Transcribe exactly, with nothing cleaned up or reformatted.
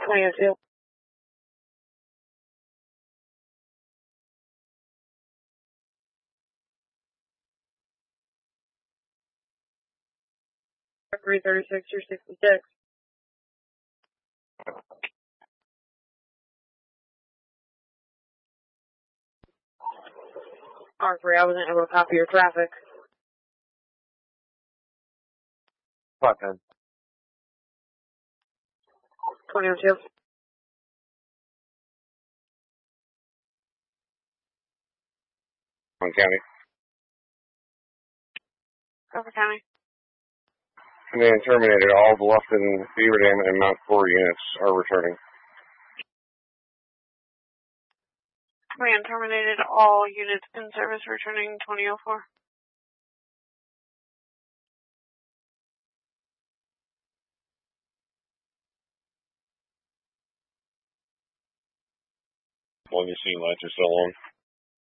twenty oh two. three thirty-six, two sixty-six. R three, I wasn't able to copy your traffic. Five ten. twenty oh two. On county. Cover County. Command terminated. All Bluffton, Beaver Dam, and Mount Corey units are returning. Command terminated. All units in service returning twenty oh four. One you seen lights are still on.